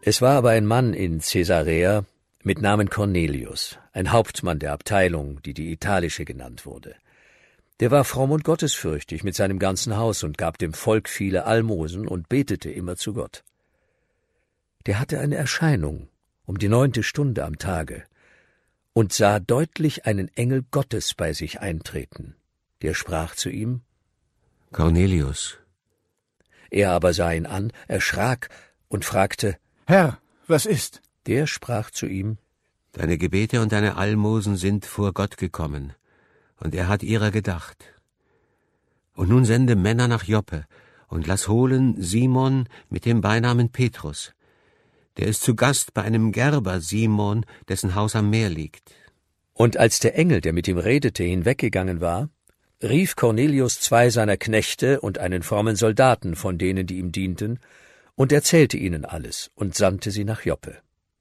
Es war aber ein Mann in Caesarea mit Namen Cornelius, ein Hauptmann der Abteilung, die die italische genannt wurde. Der war fromm und gottesfürchtig mit seinem ganzen Haus und gab dem Volk viele Almosen und betete immer zu Gott. Der hatte eine Erscheinung um die 9. Stunde am Tage und sah deutlich einen Engel Gottes bei sich eintreten. Der sprach zu ihm: Cornelius. Er aber sah ihn an, erschrak und fragte: Herr, was ist? Der sprach zu ihm: Deine Gebete und deine Almosen sind vor Gott gekommen, und er hat ihrer gedacht. Und nun sende Männer nach Joppe und lass holen Simon mit dem Beinamen Petrus. Der ist zu Gast bei einem Gerber Simon, dessen Haus am Meer liegt. Und als der Engel, der mit ihm redete, hinweggegangen war, rief Cornelius 2 seiner Knechte und einen frommen Soldaten von denen, die ihm dienten, und erzählte ihnen alles und sandte sie nach Joppe.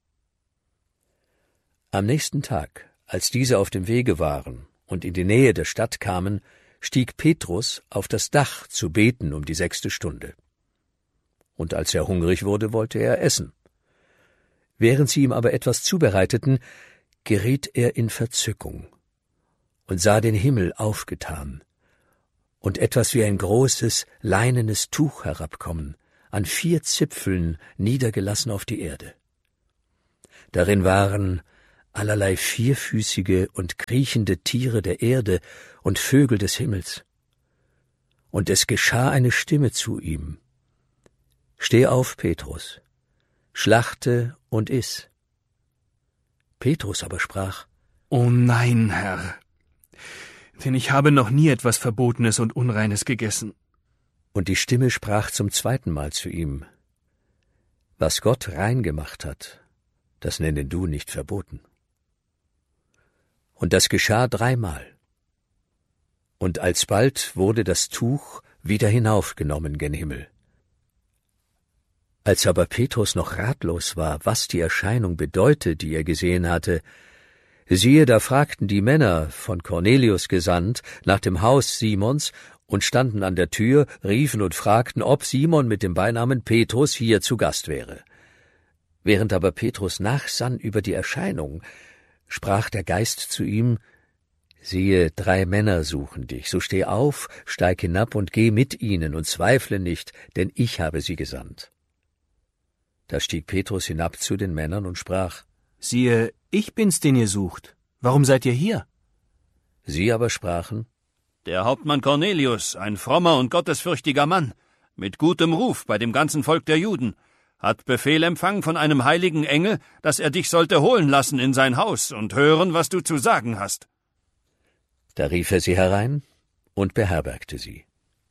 Am nächsten Tag, als diese auf dem Wege waren und in die Nähe der Stadt kamen, stieg Petrus auf das Dach zu beten um die 6. Stunde. Und als er hungrig wurde, wollte er essen. Während sie ihm aber etwas zubereiteten, geriet er in Verzückung und sah den Himmel aufgetan und etwas wie ein großes, leinenes Tuch herabkommen, an 4 Zipfeln niedergelassen auf die Erde. Darin waren allerlei vierfüßige und kriechende Tiere der Erde und Vögel des Himmels. Und es geschah eine Stimme zu ihm: Steh auf, Petrus, schlachte und iss. Petrus aber sprach: »O nein, Herr, denn ich habe noch nie etwas Verbotenes und Unreines gegessen.« Und die Stimme sprach zum 2. Mal zu ihm: Was Gott rein gemacht hat, das nennen du nicht verboten. Und das geschah 3 Mal. Und alsbald wurde das Tuch wieder hinaufgenommen gen Himmel. Als aber Petrus noch ratlos war, was die Erscheinung bedeute, die er gesehen hatte, siehe, da fragten die Männer, von Cornelius gesandt, nach dem Haus Simons und standen an der Tür, riefen und fragten, ob Simon mit dem Beinamen Petrus hier zu Gast wäre. Während aber Petrus nachsann über die Erscheinung, sprach der Geist zu ihm: Siehe, 3 Männer suchen dich, so steh auf, steig hinab und geh mit ihnen und zweifle nicht, denn ich habe sie gesandt. Da stieg Petrus hinab zu den Männern und sprach: »Siehe, ich bin's, den ihr sucht. Warum seid ihr hier?« Sie aber sprachen: »Der Hauptmann Cornelius, ein frommer und gottesfürchtiger Mann, mit gutem Ruf bei dem ganzen Volk der Juden, hat Befehl empfangen von einem heiligen Engel, dass er dich sollte holen lassen in sein Haus und hören, was du zu sagen hast.« Da rief er sie herein und beherbergte sie.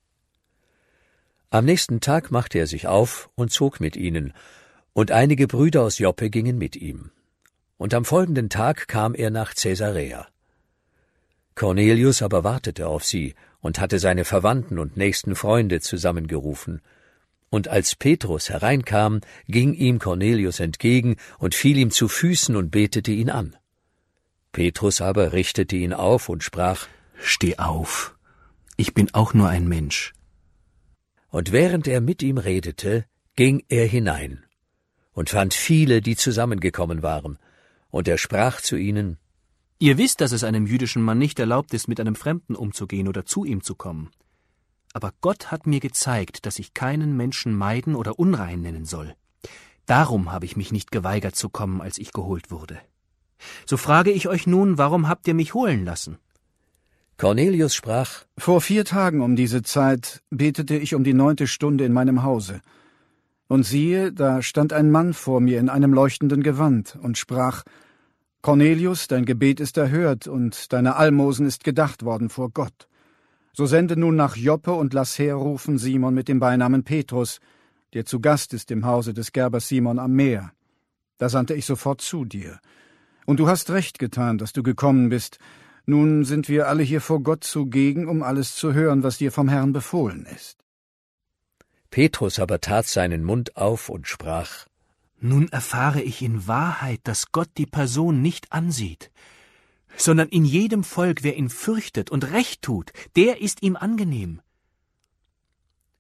Am nächsten Tag machte er sich auf und zog mit ihnen, und einige Brüder aus Joppe gingen mit ihm. Und am folgenden Tag kam er nach Caesarea. Cornelius aber wartete auf sie und hatte seine Verwandten und nächsten Freunde zusammengerufen. Und als Petrus hereinkam, ging ihm Cornelius entgegen und fiel ihm zu Füßen und betete ihn an. Petrus aber richtete ihn auf und sprach: »Steh auf, ich bin auch nur ein Mensch.« Und während er mit ihm redete, ging er hinein und fand viele, die zusammengekommen waren. Und er sprach zu ihnen: »Ihr wisst, dass es einem jüdischen Mann nicht erlaubt ist, mit einem Fremden umzugehen oder zu ihm zu kommen. Aber Gott hat mir gezeigt, dass ich keinen Menschen meiden oder unrein nennen soll. Darum habe ich mich nicht geweigert zu kommen, als ich geholt wurde. So frage ich euch nun, warum habt ihr mich holen lassen?« Cornelius sprach: Vor 4 Tagen um diese Zeit betete ich um die 9. Stunde in meinem Hause. Und siehe, da stand ein Mann vor mir in einem leuchtenden Gewand und sprach: Cornelius, dein Gebet ist erhört und deine Almosen ist gedacht worden vor Gott. So sende nun nach Joppe und lass herrufen Simon mit dem Beinamen Petrus, der zu Gast ist im Hause des Gerbers Simon am Meer. Da sandte ich sofort zu dir. Und du hast recht getan, dass du gekommen bist. Nun sind wir alle hier vor Gott zugegen, um alles zu hören, was dir vom Herrn befohlen ist. Petrus aber tat seinen Mund auf und sprach: »Nun erfahre ich in Wahrheit, dass Gott die Person nicht ansieht, sondern in jedem Volk, wer ihn fürchtet und Recht tut, der ist ihm angenehm.«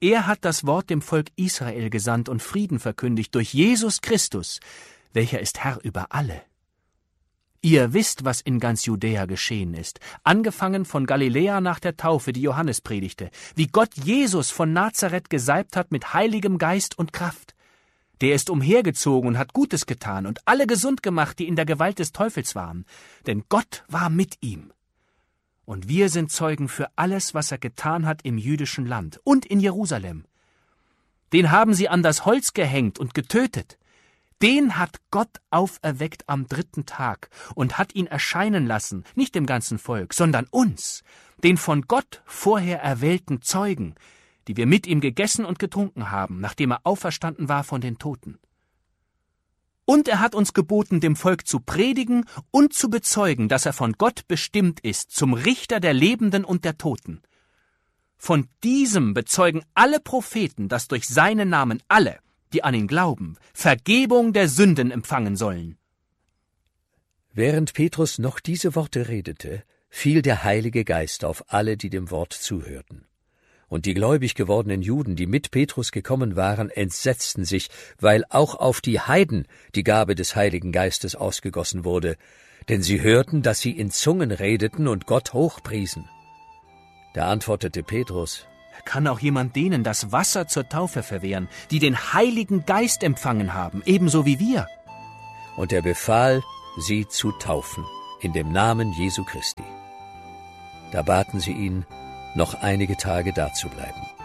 Er hat das Wort dem Volk Israel gesandt und Frieden verkündigt durch Jesus Christus, welcher ist Herr über alle. Ihr wisst, was in ganz Judäa geschehen ist, angefangen von Galiläa nach der Taufe, die Johannes predigte, wie Gott Jesus von Nazareth gesalbt hat mit Heiligem Geist und Kraft. Der ist umhergezogen und hat Gutes getan und alle gesund gemacht, die in der Gewalt des Teufels waren, denn Gott war mit ihm. Und wir sind Zeugen für alles, was er getan hat im jüdischen Land und in Jerusalem. Den haben sie an das Holz gehängt und getötet. Den hat Gott auferweckt am 3. Tag und hat ihn erscheinen lassen, nicht dem ganzen Volk, sondern uns, den von Gott vorher erwählten Zeugen, die wir mit ihm gegessen und getrunken haben, nachdem er auferstanden war von den Toten. Und er hat uns geboten, dem Volk zu predigen und zu bezeugen, dass er von Gott bestimmt ist, zum Richter der Lebenden und der Toten. Von diesem bezeugen alle Propheten, dass durch seinen Namen alle, die an ihn glauben, Vergebung der Sünden empfangen sollen. Während Petrus noch diese Worte redete, fiel der Heilige Geist auf alle, die dem Wort zuhörten. Und die gläubig gewordenen Juden, die mit Petrus gekommen waren, entsetzten sich, weil auch auf die Heiden die Gabe des Heiligen Geistes ausgegossen wurde, denn sie hörten, dass sie in Zungen redeten und Gott hochpriesen. Da antwortete Petrus: Kann auch jemand denen das Wasser zur Taufe verwehren, die den Heiligen Geist empfangen haben, ebenso wie wir? Und er befahl, sie zu taufen, in dem Namen Jesu Christi. Da baten sie ihn, noch einige Tage dazubleiben.